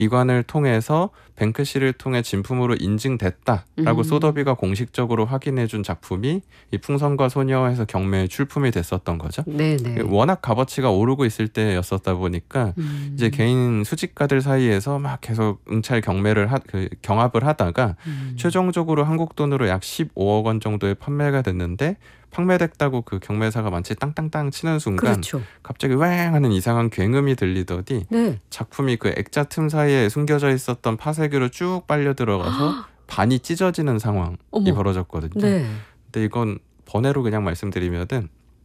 기관을 통해서 뱅크시를 통해 진품으로 인증됐다라고 소더비가 공식적으로 확인해준 작품이 이 풍선과 소녀에서 경매에 출품이 됐었던 거죠. 네네. 워낙 값어치가 오르고 있을 때였었다 보니까 이제 개인 수집가들 사이에서 막 계속 응찰 경합을 하다가 최종적으로 한국 돈으로 약 15억 원 정도에 판매가 됐는데 판매됐다고 그 경매사가 마치 땅땅땅 치는 순간 그렇죠. 갑자기 왱 하는 이상한 굉음이 들리더니 네. 작품이 그 액자 틈 사이에 숨겨져 있었던 파쇄기로 쭉 빨려 들어가서 반이 찢어지는 상황이 어머. 벌어졌거든요. 네. 근데 이건 번외로 그냥 말씀드리면은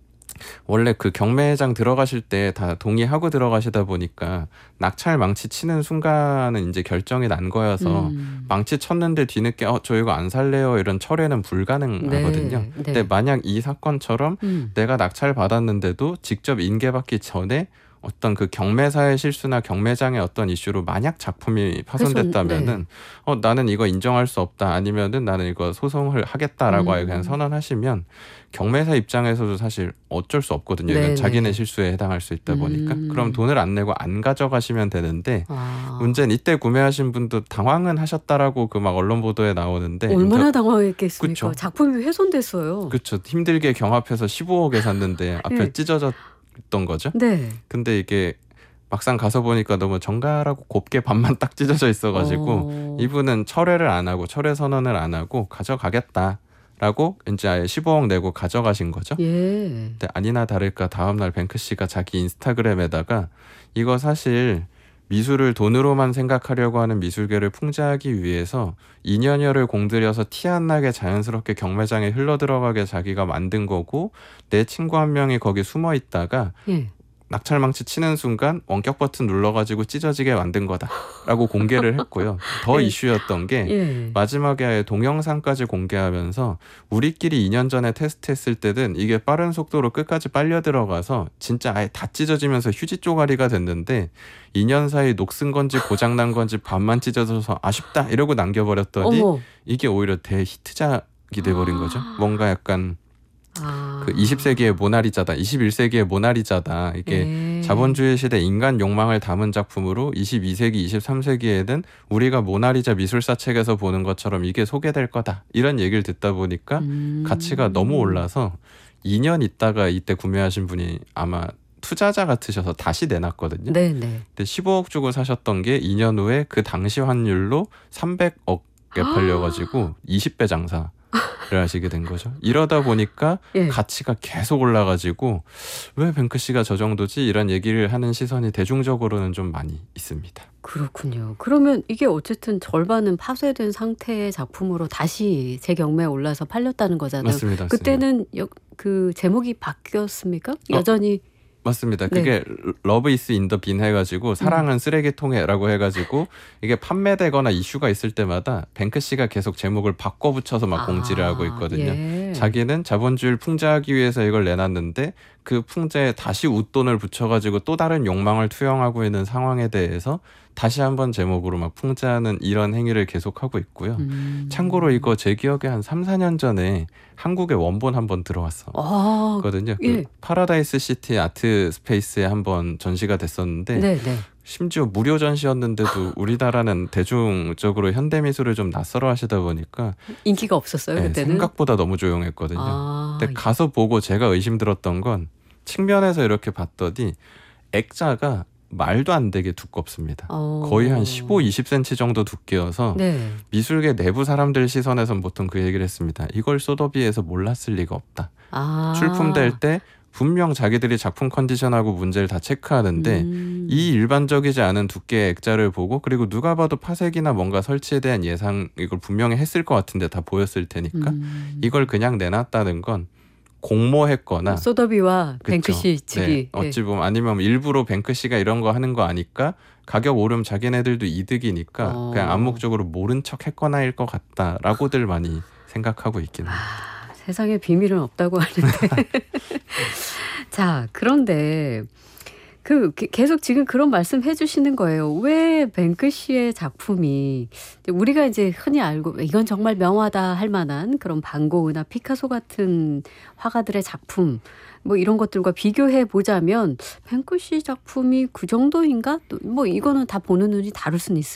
원래 그 경매장 들어가실 때 다 동의하고 들어가시다 보니까 낙찰 망치 치는 순간은 이제 결정이 난 거여서 망치 쳤는데 뒤늦게 저 이거 안 살래요 이런 철회는 불가능하거든요. 네. 근데 만약 이 사건처럼 내가 낙찰 받았는데도 직접 인계받기 전에 어떤 그 경매사의 실수나 경매장의 어떤 이슈로 만약 작품이 파손됐다면은 나는 이거 인정할 수 없다 아니면은 나는 이거 소송을 하겠다라고 아예 그냥 선언하시면 경매사 입장에서도 사실 어쩔 수 없거든요. 이건 자기네 실수에 해당할 수 있다 보니까 그럼 돈을 안 내고 안 가져가시면 되는데 문제는 이때 구매하신 분도 당황은 하셨다라고 그 막 언론 보도에 나오는데 얼마나 당황했겠습니까? 그쵸. 작품이 훼손됐어요. 그렇죠. 힘들게 경합해서 15억에 샀는데 앞에 찢어졌던 거죠. 네. 근데 이게 막상 가서 보니까 너무 정갈하고 곱게 반만 딱 찢어져 있어가지고 이분은 철회를 안 하고 철회 선언을 안 하고 가져가겠다라고 이제 아예 15억 내고 가져가신 거죠. 예. 근데 아니나 다를까 다음날 뱅크시가 자기 인스타그램에다가 이거 사실 미술을 돈으로만 생각하려고 하는 미술계를 풍자하기 위해서 2년여를 공들여서 티 안 나게 자연스럽게 경매장에 흘러들어가게 자기가 만든 거고 내 친구 한 명이 거기 숨어 있다가 낙찰망치 치는 순간 원격 버튼 눌러가지고 찢어지게 만든 거다라고 공개를 했고요. 더 이슈였던 게 마지막에 아예 동영상까지 공개하면서 우리끼리 2년 전에 테스트했을 때는 이게 빠른 속도로 끝까지 빨려 들어가서 진짜 아예 다 찢어지면서 휴지 쪼가리가 됐는데 2년 사이 녹슨 건지 고장난 건지 반만 찢어져서 아쉽다 이러고 남겨버렸더니 이게 오히려 대히트작이 돼버린 거죠. 뭔가 약간 그 20세기의 모나리자다, 21세기의 모나리자다. 이게 자본주의 시대 인간 욕망을 담은 작품으로 22세기, 23세기에는 우리가 모나리자 미술사 책에서 보는 것처럼 이게 소개될 거다. 이런 얘기를 듣다 보니까 가치가 너무 올라서 2년 있다가 이때 구매하신 분이 아마 투자자 같으셔서 다시 내놨거든요. 네네. 근데 15억 주고 사셨던 게 2년 후에 그 당시 환율로 300억에 팔려가지고 20배 장사. 를 하시게 된 거죠. 이러다 보니까 가치가 계속 올라가지고 왜 뱅크시가 저 정도지? 이런 얘기를 하는 시선이 대중적으로는 좀 많이 있습니다. 그렇군요. 그러면 이게 어쨌든 절반은 파쇄된 상태의 작품으로 다시 재경매에 올라서 팔렸다는 거잖아요. 맞습니다. 그때는 그 제목이 바뀌었습니까? 여전히 맞습니다. 그게 러브 이스 인 더 빈 해가지고 사랑은 쓰레기통에라고 해가지고 이게 판매되거나 이슈가 있을 때마다 뱅크시가 계속 제목을 바꿔 붙여서 막 공지를 하고 있거든요. 자기는 자본주의를 풍자하기 위해서 이걸 내놨는데 그 풍자에 다시 웃돈을 붙여가지고 또 다른 욕망을 투영하고 있는 상황에 대해서 다시 한번 제목으로 막 풍자하는 이런 행위를 계속하고 있고요. 참고로 이거 제 기억에 한 3, 4년 전에 한국에 원본 한번 들어왔거든요. 그 파라다이스 시티 아트 스페이스에 한번 전시가 됐었는데 심지어 무료 전시였는데도 우리나라는 대중적으로 현대미술을 좀 낯설어 하시다 보니까 인기가 없었어요. 그때는? 생각보다 너무 조용했거든요. 근데 가서 보고 제가 의심들었던 건 측면에서 이렇게 봤더니 액자가 말도 안 되게 두껍습니다. 거의 한 15, 20cm 정도 두께여서 미술계 내부 사람들 시선에선 보통 그 얘기를 했습니다. 이걸 소더비에서 몰랐을 리가 없다. 출품될 때 분명 자기들이 작품 컨디션하고 문제를 다 체크하는데 이 일반적이지 않은 두께의 액자를 보고 그리고 누가 봐도 파색이나 뭔가 설치에 대한 예상 이걸 분명히 했을 것 같은데 다 보였을 테니까 이걸 그냥 내놨다는 건 공모했거나 소더비와 뱅크시 측이 어찌 보면 아니면 일부러 뱅크시가 이런 거 하는 거 아니까 가격 오르면 자기네들도 이득이니까 그냥 암묵적으로 모른 척 했거나일 것 같다라고들 많이 생각하고 있긴 합니다. 세상에 비밀은 없다고 하는데 자, 그런데 계속 지금 그런 말씀 해주시는 거예요. 왜 뱅크시의 작품이 우리가 이제 흔히 알고 이건 정말 명화다 할 만한 그런 반 고흐나 피카소 같은 화가들의 작품 뭐 이런 것들과 비교해 보자면 뱅크시 작품이 그 정도인가? 또 뭐 이거는 다 보는 눈이 다를 수는 있습니다.